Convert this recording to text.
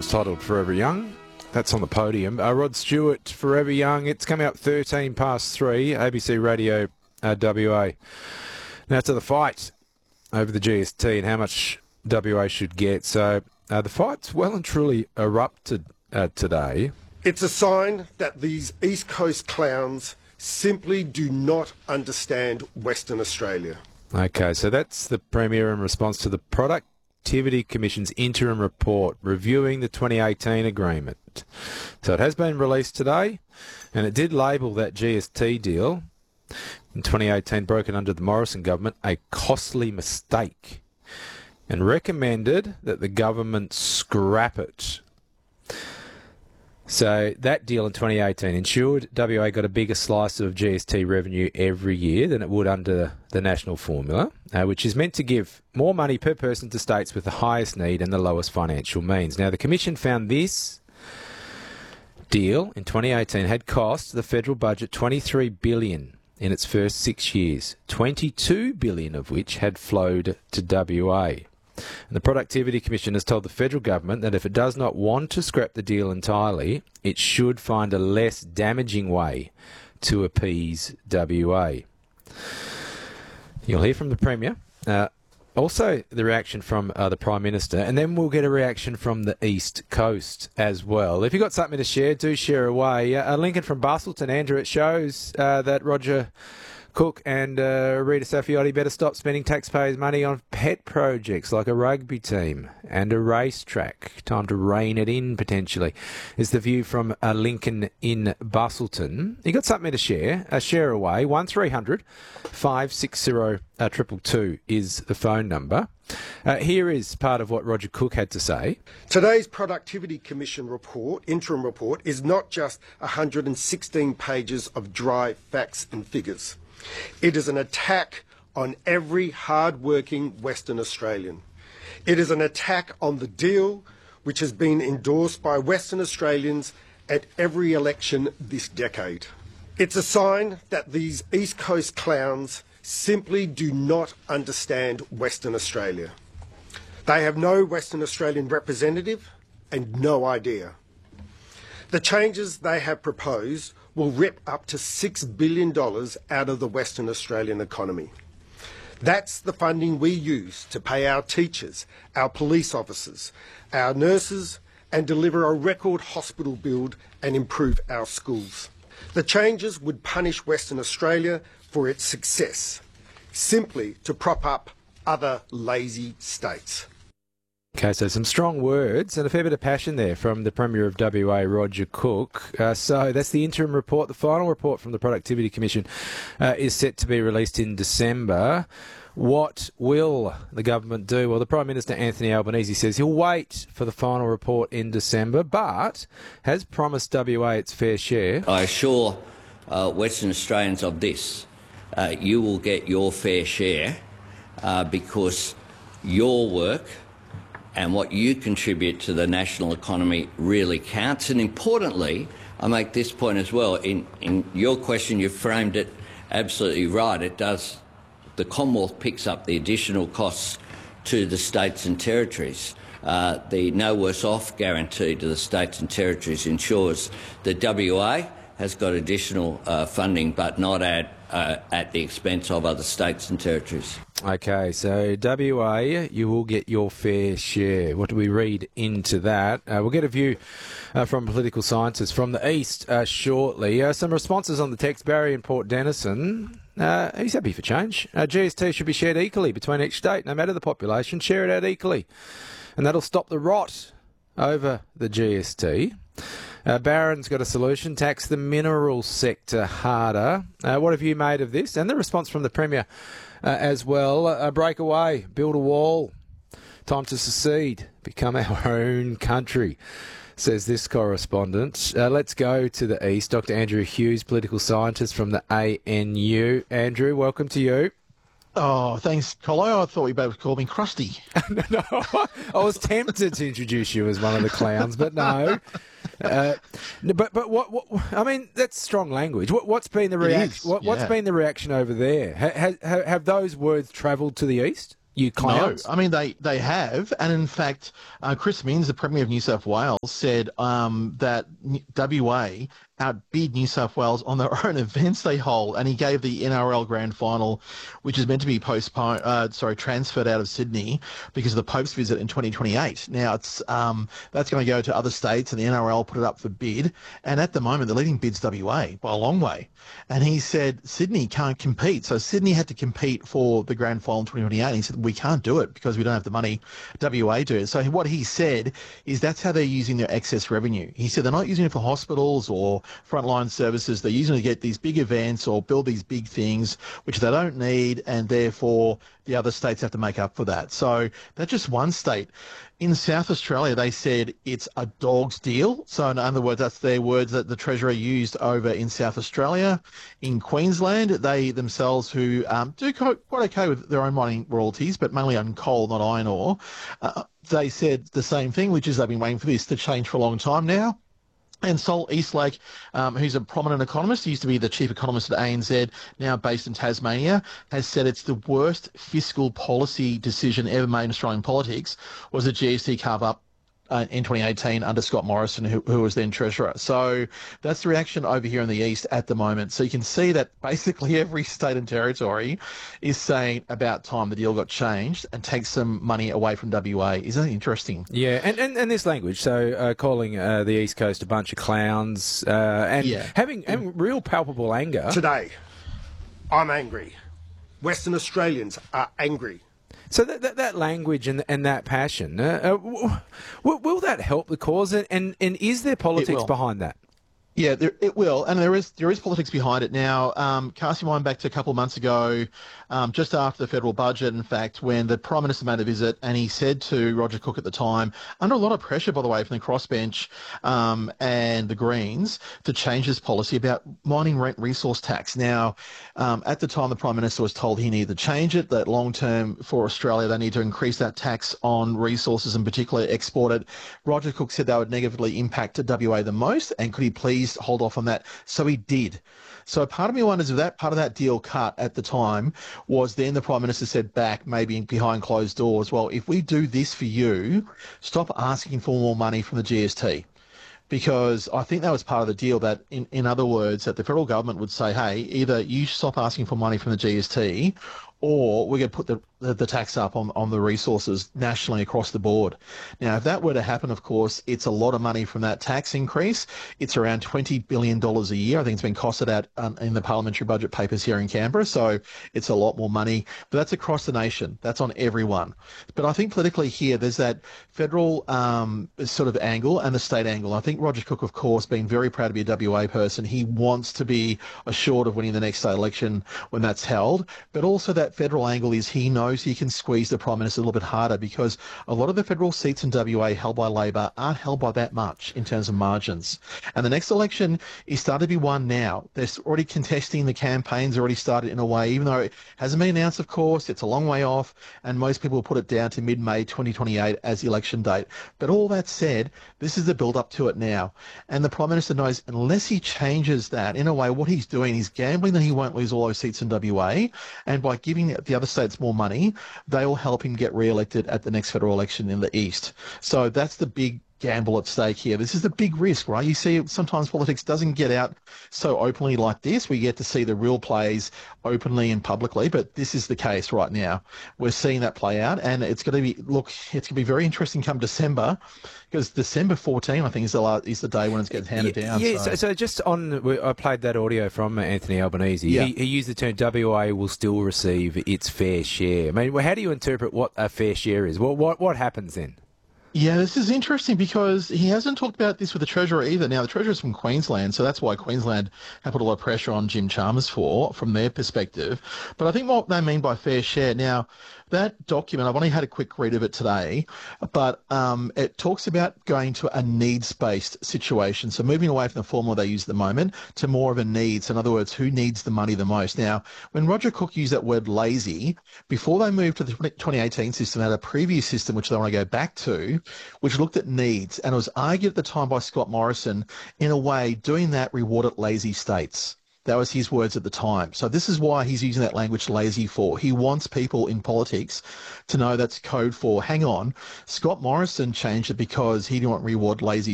titled Forever Young. That's on the podium. Rod Stewart, Forever Young. It's coming up 3, ABC Radio WA. Now to the fight over the GST and how much WA should get. So the fight's well and truly erupted today. It's a sign that these East Coast clowns simply do not understand Western Australia. Okay, so that's the Premier in response to the Productivity Commission's interim report reviewing the 2018 agreement. So it has been released today, and it did label that GST deal in 2018 broken under the Morrison government a costly mistake and recommended that the government scrap it. So that deal in 2018 ensured WA got a bigger slice of GST revenue every year than it would under the national formula, which is meant to give more money per person to states with the highest need and the lowest financial means. Now, the Commission found this deal in 2018 had cost the federal budget $23 billion in its first 6 years, $22 billion of which had flowed to WA. And the Productivity Commission has told the federal government that if it does not want to scrap the deal entirely, it should find a less damaging way to appease WA. You'll hear from the Premier, also the reaction from the Prime Minister, and then we'll get a reaction from the East Coast as well. If you've got something to share, do share away. Lincoln from Bustleton, Andrew, it shows that Roger Cook and Rita Safiotti better stop spending taxpayers' money on pet projects like a rugby team and a racetrack. Time to rein it in, potentially, is the view from Lincoln in Bustleton. You got something to share? Share away. 1300 560 222 is the phone number. Here is part of what Roger Cook had to say. Today's Productivity Commission report, interim report, is not just 116 pages of dry facts and figures. It is an attack on every hard-working Western Australian. It is an attack on the deal which has been endorsed by Western Australians at every election this decade. It's a sign that these East Coast clowns simply do not understand Western Australia. They have no Western Australian representative and no idea. The changes they have proposed will rip up to $6 billion out of the Western Australian economy. That's the funding we use to pay our teachers, our police officers, our nurses, and deliver a record hospital build and improve our schools. The changes would punish Western Australia for its success, simply to prop up other lazy states. Okay, so some strong words and a fair bit of passion there from the Premier of WA, Roger Cook. So that's the interim report. The final report from the Productivity Commission is set to be released in December. What will the government do? Well, the Prime Minister, Anthony Albanese, says he'll wait for the final report in December, but has promised WA its fair share. I assure Western Australians of this. You will get your fair share because your work and what you contribute to the national economy really counts. And importantly, I make this point as well. In your question, you framed it absolutely right. It does. The Commonwealth picks up the additional costs to the states and territories. The no worse off guarantee to the states and territories ensures that WA has got additional funding, but not at the expense of other states and territories. Okay, so WA, you will get your fair share. What do we read into that? We'll get a view from political scientists from the East shortly. Some responses on the text. Barry in Port Denison. He's happy for change. GST should be shared equally between each state, no matter the population. Share it out equally. And that'll stop the rot over the GST. Barron's got a solution. Tax the mineral sector harder. What have you made of this? And the response from the Premier as well. Break away. Build a wall. Time to secede. Become our own country, says this correspondent. Let's go to the East. Dr. Andrew Hughes, political scientist from the ANU. Andrew, welcome to you. Oh, thanks, Colo. I thought you both called me Krusty. No, I was tempted to introduce you as one of the clowns, but no. But what? I mean, that's strong language. What's been the reaction? What's been the reaction over there? Have those words travelled to the East? You clowns. No, I mean they have, and in fact, Chris Minns, the Premier of New South Wales, said that WA outbid New South Wales on their own events they hold, and he gave the NRL Grand Final, which is meant to be transferred out of Sydney because of the Pope's visit in 2028. Now it's that's going to go to other states, and the NRL put it up for bid, and at the moment the leading bid's WA by a long way, and he said Sydney can't compete, so Sydney had to compete for the Grand Final in 2028. And he said we can't do it because we don't have the money. WA do it. So what he said is that's how they're using their excess revenue. He said they're not using it for hospitals or frontline services. They're using it to get these big events or build these big things, which they don't need, and therefore the other states have to make up for that. So that's just one state. In South Australia, they said it's a dog's deal. So in other words, that's their words that the Treasurer used over in South Australia. In Queensland, they themselves, who do quite okay with their own mining royalties, but mainly on coal, not iron ore, they said the same thing, which is they've been waiting for this to change for a long time now. And Sol Eastlake, who's a prominent economist, he used to be the chief economist at ANZ, now based in Tasmania, has said it's the worst fiscal policy decision ever made in Australian politics was the GST carve-up in 2018 under Scott Morrison, who was then Treasurer. So that's the reaction over here in the East at the moment. So you can see that basically every state and territory is saying about time the deal got changed and take some money away from WA. Isn't that interesting? Yeah, and this language, so calling the East Coast a bunch of clowns and having real palpable anger. Today, I'm angry. Western Australians are angry. So that language and that passion, will that help the cause? And is there politics behind that? Yeah, it will, and there is politics behind it now. Cast your mind back to a couple of months ago, just after the federal budget, in fact, when the Prime Minister made a visit, and he said to Roger Cook at the time, under a lot of pressure, by the way, from the crossbench and the Greens, to change this policy about mining rent resource tax. Now, at the time, the Prime Minister was told he needed to change it, that long term for Australia, they need to increase that tax on resources, and particularly export it. Roger Cook said that would negatively impact WA the most, and could he please hold off on that? So he did. So part of me wonders if that part of that deal cut at the time was then the Prime Minister said back, maybe behind closed doors, well, if we do this for you, stop asking for more money from the GST. Because I think that was part of the deal, that in other words, that the federal government would say, hey, either you stop asking for money from the GST, or we're going to put the tax up on the resources nationally across the board. Now, if that were to happen, of course, it's a lot of money from that tax increase. It's around $20 billion a year. I think it's been costed out in the parliamentary budget papers here in Canberra, so it's a lot more money. But that's across the nation. That's on everyone. But I think politically here, there's that federal sort of angle and the state angle. I think Roger Cook, of course, being very proud to be a WA person, he wants to be assured of winning the next state election when that's held. But also that federal angle is he knows he can squeeze the Prime Minister a little bit harder, because a lot of the federal seats in WA held by Labor aren't held by that much in terms of margins. And the next election is starting to be won now. They're already contesting, the campaign's already started in a way, even though it hasn't been announced, of course, it's a long way off, and most people will put it down to mid-May 2028 as the election date. But all that said, this is the build-up to it now. And the Prime Minister knows unless he changes that, in a way, what he's doing, he's gambling that he won't lose all those seats in WA, and by giving the other states more money, they will help him get re-elected at the next federal election in the East. So that's the big gamble at stake here. This is the big risk, right? You see, sometimes politics doesn't get out so openly like this. We get to see the real plays openly and publicly, but this is the case right now. We're seeing that play out, and it's going to be, it's going to be very interesting come December, because December 14, I think, is the day when it gets handed down. Yeah, so just on, I played that audio from Anthony Albanese. Yeah. He used the term WA will still receive its fair share. I mean, how do you interpret what a fair share is? What happens then? Yeah, this is interesting because he hasn't talked about this with the Treasurer either. Now, the Treasurer's from Queensland, so that's why Queensland have put a lot of pressure on Jim Chalmers from their perspective. But I think what they mean by fair share, now, that document, I've only had a quick read of it today, but it talks about going to a needs-based situation. So moving away from the formula they use at the moment to more of a needs. In other words, who needs the money the most? Now, when Roger Cook used that word lazy, before they moved to the 2018 system, they had a previous system which they want to go back to, which looked at needs. And it was argued at the time by Scott Morrison, in a way, doing that rewarded lazy states. That was his words at the time. So this is why he's using that language lazy for. He wants people in politics to know that's code for, hang on, Scott Morrison changed it because he didn't want reward lazy